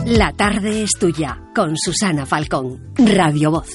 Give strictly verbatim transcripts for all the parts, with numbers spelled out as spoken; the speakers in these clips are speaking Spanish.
La tarde es tuya, con Susana Falcón, Radio Voz.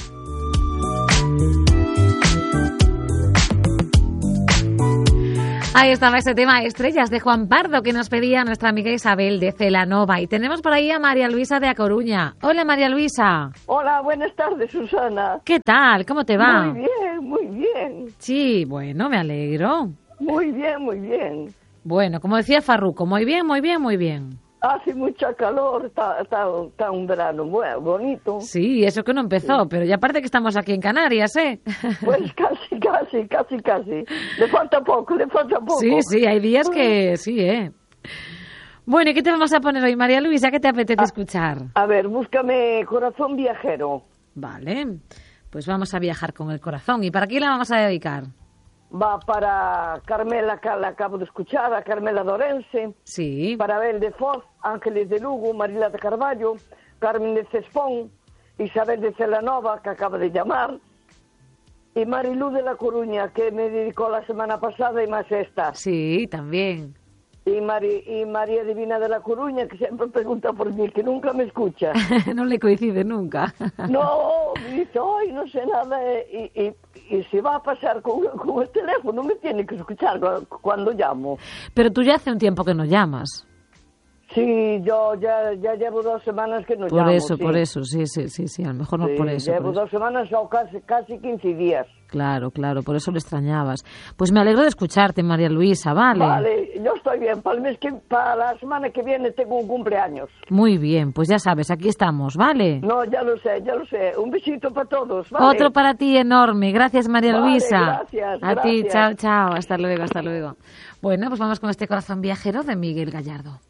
Ahí estaba ese tema Estrellas de Juan Pardo que nos pedía nuestra amiga Isabel de Celanova. Y tenemos por ahí a María Luisa de A Coruña. Hola, María Luisa. Hola, buenas tardes, Susana. ¿Qué tal? ¿Cómo te va? Muy bien, muy bien. Sí, bueno, me alegro. Muy bien, muy bien. Bueno, como decía Farruko, muy bien, muy bien, muy bien. Hace mucha calor, está, está, está un verano muy bonito. Sí, eso que no empezó, sí. Pero ya parece que estamos aquí en Canarias, ¿eh? Pues casi, casi, casi, casi. Le falta poco, le falta poco. Sí, sí, hay días que sí, ¿eh? Bueno, ¿y qué te vamos a poner hoy, María Luisa? ¿Qué te apetece a, escuchar? A ver, búscame Corazón Viajero. Vale, pues vamos a viajar con el corazón. ¿Y para quién la vamos a dedicar? Va para Carmela, que la acabo de escuchar, a Carmela Dorense. Sí. Para Abel de Foz, Ángeles de Lugo, Marila de Carballo, Carmen de Cespón, Isabel de Celanova, que acaba de llamar, y Marilú de La Coruña, que me dedicó la semana pasada y más esta. Sí, también. Y, Mari, y María Divina de La Coruña, que siempre pregunta por mí, que nunca me escucha. No le coincide nunca. No, me dice, ay, no sé nada, y, y, y si va a pasar con, con el teléfono, me tiene que escuchar cuando llamo. Pero tú ya hace un tiempo que no llamas. Sí, yo ya, ya llevo dos semanas que no por llamo. Por eso, sí. por eso, sí, sí, sí, sí, a lo mejor no sí, por eso. Llevo por dos eso. semanas o casi, casi quince días. Claro, claro, por eso le extrañabas. Pues me alegro de escucharte, María Luisa, ¿vale? Vale, yo estoy bien. Para, el mes que, para la semana que viene tengo un cumpleaños. Muy bien, pues ya sabes, aquí estamos, ¿vale? No, ya lo sé, ya lo sé. Un besito para todos, ¿vale? Otro para ti enorme. Gracias, María vale, Luisa. Gracias, A gracias. ti, chao, chao. Hasta luego, hasta luego. Bueno, pues vamos con este corazón viajero de Miguel Gallardo.